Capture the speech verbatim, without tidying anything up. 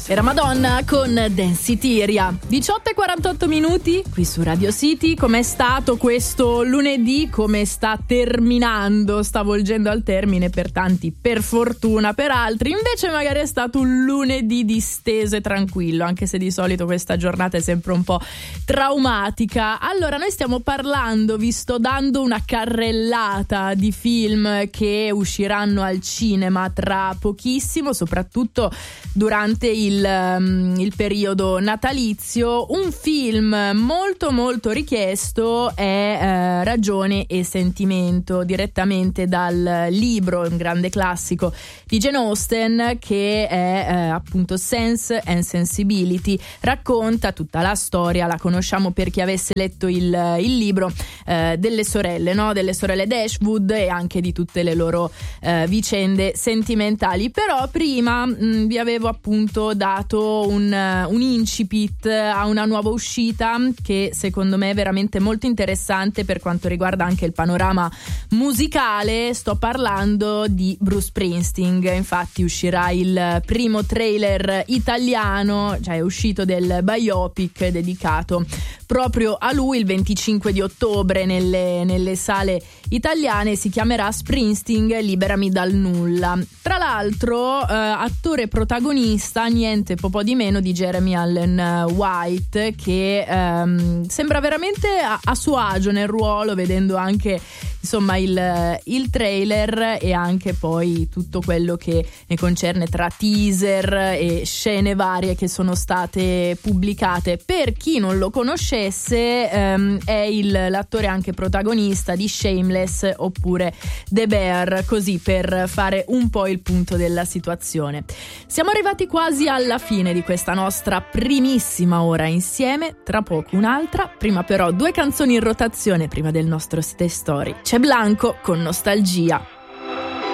Era Madonna con Densitiria. diciotto e quarantotto minuti qui su Radio City. Com'è stato questo lunedì? Come sta terminando? Sta volgendo al termine per tanti, per fortuna, per altri invece magari è stato un lunedì disteso e tranquillo, anche se di solito questa giornata è sempre un po' traumatica. Allora, noi stiamo parlando, vi sto dando una carrellata di film che usciranno al cinema tra pochissimo, soprattutto durante il Il, il periodo natalizio. Un film molto molto richiesto è eh, Ragione e sentimento, direttamente dal libro, un grande classico di Jane Austen, che è eh, appunto Sense and Sensibility. Racconta tutta la storia, la conosciamo per chi avesse letto il, il libro, eh, delle sorelle, no? Delle sorelle Dashwood e anche di tutte le loro eh, vicende sentimentali. Però prima mh, vi avevo appunto dato un, un incipit a una nuova uscita che secondo me è veramente molto interessante per quanto riguarda anche il panorama musicale. Sto parlando di Bruce Springsteen. Infatti uscirà il primo trailer italiano, cioè è uscito, del biopic dedicato proprio a lui il venticinque di ottobre nelle, nelle sale italiane. Si chiamerà Springsteen, liberami dal nulla. Tra l'altro eh, attore protagonista niente po' di meno di Jeremy Allen White, che ehm, sembra veramente a, a suo agio nel ruolo, vedendo anche insomma il, il trailer e anche poi tutto quello che ne concerne tra teaser e scene varie che sono state pubblicate. Per chi non lo conoscesse, ehm, è il, l'attore anche protagonista di Shameless oppure The Bear, così per fare un po' il punto della situazione. Siamo arrivati quasi alla fine di questa nostra primissima ora insieme, tra poco un'altra, prima però due canzoni in rotazione prima del nostro City Story. C'è Blanco con Nostalgia.